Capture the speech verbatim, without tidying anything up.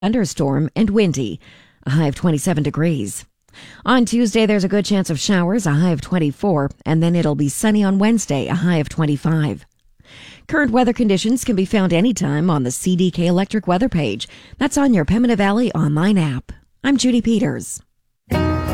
thunderstorm and windy, a high of twenty-seven degrees. On Tuesday, there's a good chance of showers, a high of twenty-four, and then it'll be sunny on Wednesday, a high of twenty-five. Current weather conditions can be found anytime on the C D K Electric weather page. That's on your Pembina Valley online app. I'm Judy Peters.